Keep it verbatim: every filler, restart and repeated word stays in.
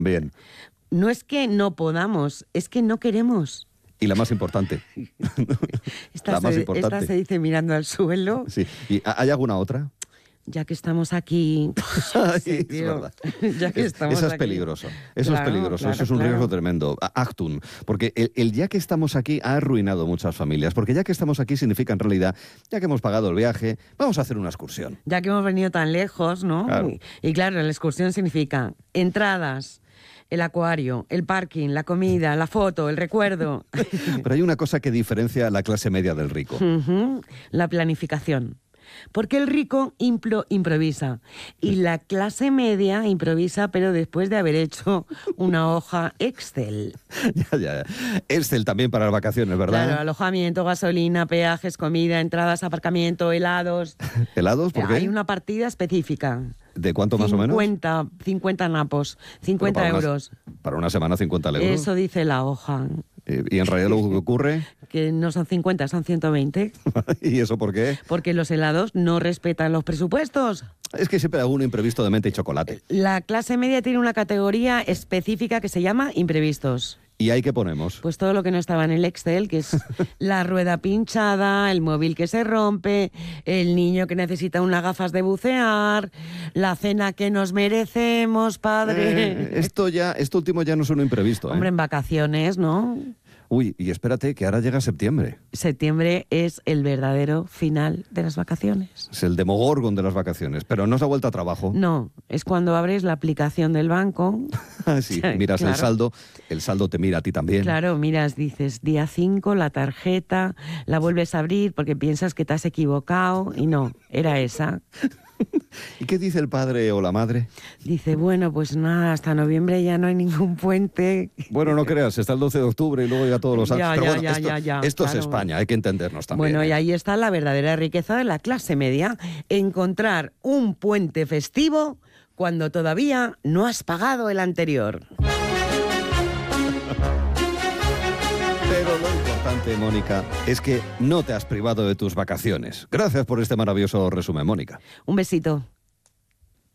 Bien. No es que no podamos, es que no queremos. Y la más importante. Esta, la se, más importante. esta se dice mirando al suelo. Sí. ¿Y hay alguna otra? Ya que estamos aquí... Ay, sí, es tío. verdad. Ya que Es, estamos eso es aquí. peligroso. Eso Claro, es peligroso. claro, eso es un claro. riesgo tremendo. Actum. Porque el, el ya que estamos aquí ha arruinado muchas familias. Porque ya que estamos aquí significa en realidad, ya que hemos pagado el viaje, vamos a hacer una excursión. Ya que hemos venido tan lejos, ¿no? Claro. Y, y claro, la excursión significa entradas, el acuario, el parking, la comida, la foto, el recuerdo. Pero hay una cosa que diferencia a la clase media del rico. Ujú, la planificación. Porque el rico impro, improvisa y la clase media improvisa, pero después de haber hecho una hoja Excel. ya, ya. Excel también para las vacaciones, ¿verdad? Claro, alojamiento, gasolina, peajes, comida, entradas, aparcamiento, helados. ¿Helados? ¿Por qué? Hay una partida específica. ¿De cuánto más o menos? cincuenta, cincuenta napos, cincuenta Pero para euros. Una, para una semana cincuenta euros. Eso dice la hoja. ¿Y en realidad lo que ocurre? Que no son cincuenta, son ciento veinte. ¿Y eso por qué? Porque los helados no respetan los presupuestos. Es que siempre hay algún imprevisto de menta y chocolate. La clase media tiene una categoría específica que se llama imprevistos. ¿Y ahí qué ponemos? Pues todo lo que no estaba en el Excel, que es la rueda pinchada, el móvil que se rompe, el niño que necesita unas gafas de bucear, la cena que nos merecemos, padre. Eh, esto ya, esto último ya no es un imprevisto, ¿eh? Hombre, en vacaciones, ¿no? Uy, y espérate, que ahora llega septiembre. Septiembre es el verdadero final de las vacaciones. Es el demogorgon de las vacaciones, pero no es la vuelta a trabajo. No, es cuando abres la aplicación del banco. sí, miras claro. el saldo, el saldo te mira a ti también. Claro, miras, dices, día cinco, la tarjeta, la vuelves a abrir porque piensas que te has equivocado y no, era esa. ¿Y qué dice el padre o la madre? Dice, bueno, pues nada, hasta noviembre ya no hay ningún puente. Bueno, no creas, está el doce de octubre y luego ya todos los años. Ya, Pero ya, bueno, ya, esto, ya, ya, esto claro. es España, hay que entendernos también. Bueno, ¿eh? y ahí está la verdadera riqueza de la clase media, encontrar un puente festivo cuando todavía no has pagado el anterior. Pero lo importante, Mónica, es que no te has privado de tus vacaciones. Gracias por este maravilloso resumen, Mónica. Un besito.